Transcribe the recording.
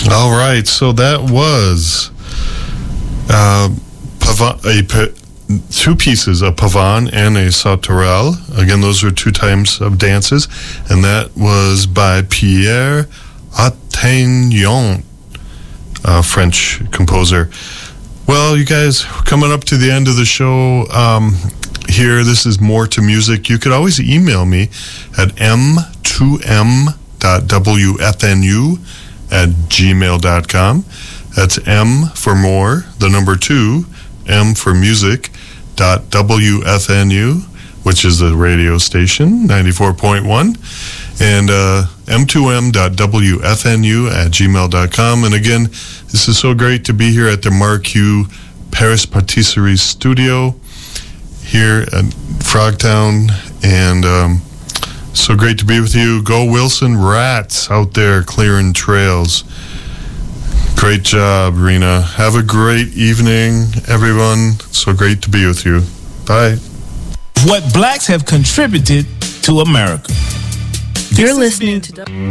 All right, so that was two pieces, a pavane and a sauterelle. Again, those are two types of dances, and that was by Pierre Attaignant, a French composer. Well, you guys, coming up to the end of the show here. This is More to Music. You could always email me at m2m.wfnu@gmail.com. That's M for more, the number 2, M for music, .wfnu, which is the radio station, 94.1, and m2m.wfnu@gmail.com. And again, this is so great to be here at the Marque Paris Patisserie Studio here at Frogtown, and so great to be with you. Go Wilson Rats out there clearing trails. Great job, Rena. Have a great evening, everyone. So great to be with you. Bye. What blacks have contributed to America. You're listening to